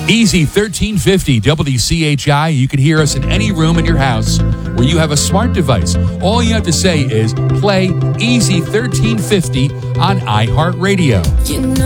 Easy 1350 WCHI. You can hear us in any room in your house where you have a smart device. All you have to say is play Easy 1350 on iHeartRadio.